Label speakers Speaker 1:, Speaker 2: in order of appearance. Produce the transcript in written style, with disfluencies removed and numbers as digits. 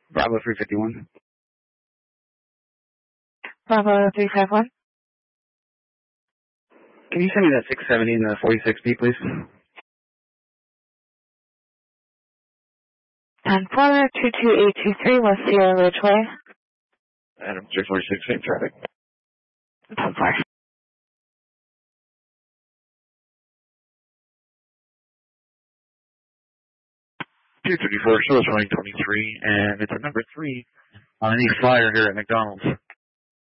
Speaker 1: Bravo 351.
Speaker 2: Bravo 351.
Speaker 1: Can you send me that 670 and the 46B, please?
Speaker 2: 10-4, 22823 West Sierra Ridgeway.
Speaker 1: Adam 346, same traffic.
Speaker 2: 10-4.
Speaker 1: Show us running 23, and it's a number 3 on any flyer here at McDonald's.